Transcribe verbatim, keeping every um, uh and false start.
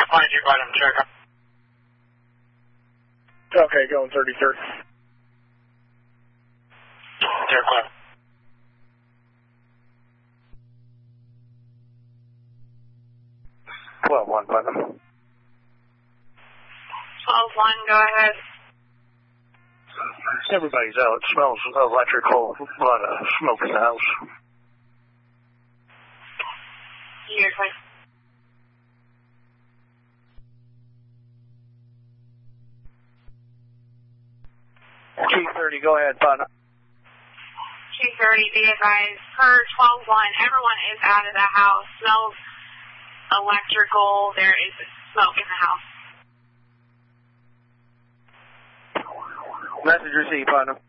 find you, bottom check. Okay, going thirty-third. Zero five. twelve one, bottom. twelve one, go ahead. Everybody's out. It smells electrical. A lot of smoke in the house. You're fine. two thirty, go ahead, bottom. two thirty, be advised, per twelve one, everyone is out of the house. Smells electrical. There is smoke in the house. Message received, bottom.